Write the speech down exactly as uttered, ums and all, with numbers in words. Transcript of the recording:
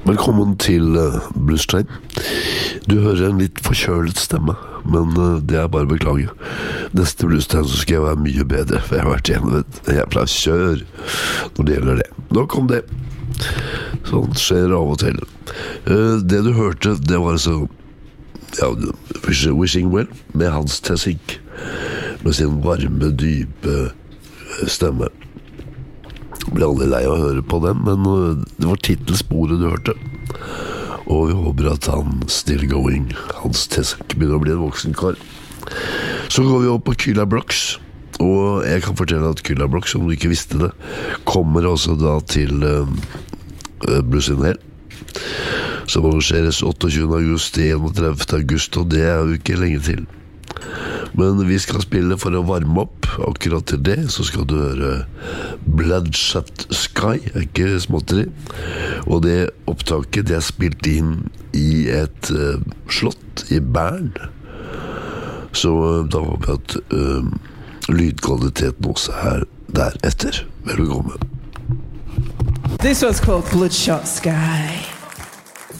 Velkommen til uh, Bluestein. Du hører en litt forkjølet stemme, men uh, det er bare å beklage. Neste Bluestein så skal jeg være mye bedre, for jeg har vært igjen et jævla kjør når det gjelder det. Nok om det. Sånt skjer av og til. Uh, det du hørte, det var altså ja, Wishing Well med Hans Tessink, med sin varme, dype stemme. Ble aldri lei å høre på den, men det var titelsporet du hørte. Og vi håper at han still going, Hans Tessink, begynner å bli en voksen kar. Så går vi opp på Kyla Blocks, og jeg kan fortelle at Kyla Blocks, om du ikke visste det, kommer også da til uh, Blues in Hell, som arrangeres åtteogtjuende august til enogtredivte august, og det er jo ikke lenge til. Men vi skal spille for å varme opp. Akkurat til det så skal du høre Bloodshot Sky, ikke småtteri. Og det opptaket det er spilt inn i et uh, slott i Bern. Så uh, da håper jeg at uh, lydkvaliteten også er deretter. Velkommen. This was called Bloodshot Sky.